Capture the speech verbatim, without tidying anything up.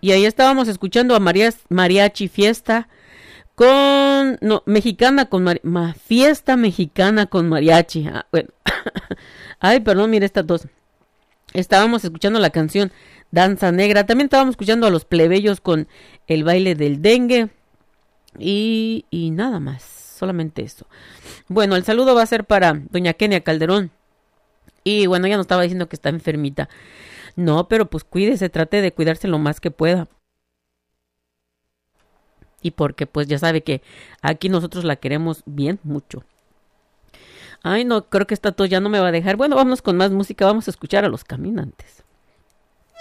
Y ahí estábamos escuchando a María, Mariachi Fiesta con... No, mexicana con... Mari, ma, fiesta mexicana con mariachi. Ah, bueno. Ay, perdón, mire estas dos. Estábamos escuchando la canción Danza Negra. También estábamos escuchando a los plebeyos con el baile del dengue. Y, y nada más. Solamente eso. Bueno, el saludo va a ser para doña Kenia Calderón. Y bueno, ella nos estaba diciendo que está enfermita. No, pero pues cuídese, trate de cuidarse lo más que pueda. Y porque pues ya sabe que aquí nosotros la queremos bien mucho. Ay, no, creo que esta tos ya no me va a dejar. Bueno, vámonos con más música, vamos a escuchar a Los Caminantes.